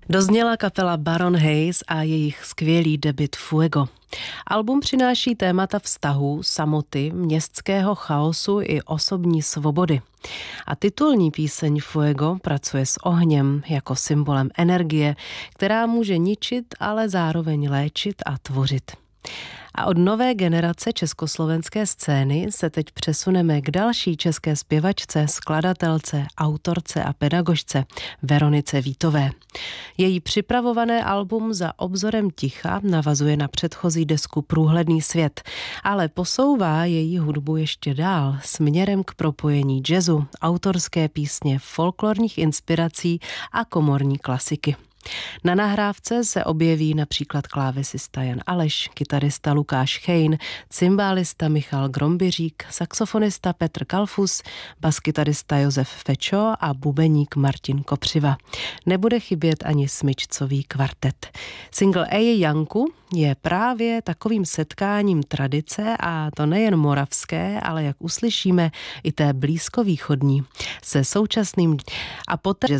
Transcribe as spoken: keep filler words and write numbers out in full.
Dozněla kapela Baron Hayes a jejich skvělý debut Fuego. Album přináší témata vztahů, samoty, městského chaosu i osobní svobody. A titulní píseň Fuego pracuje s ohněm jako symbolem energie, která může ničit, ale zároveň léčit a tvořit. A od nové generace československé scény se teď přesuneme k další české zpěvačce, skladatelce, autorce a pedagožce Veronice Vítové. Její připravované album Za obzorem ticha navazuje na předchozí desku Průhledný svět, ale posouvá její hudbu ještě dál směrem k propojení jazzu, autorské písně, folklorních inspirací a komorní klasiky. Na nahrávce se objeví například klávesista Jan Aleš, kytarista Lukáš Chejn, cymbálista Michal Grombyřík, saxofonista Petr Kalfus, baskytarista Josef Fečo a bubeník Martin Kopřiva. Nebude chybět ani smyčcový kvartet. Single Ej Janku je právě takovým setkáním tradice, a to nejen moravské, ale jak uslyšíme i té blízkovýchodní, se současným a poté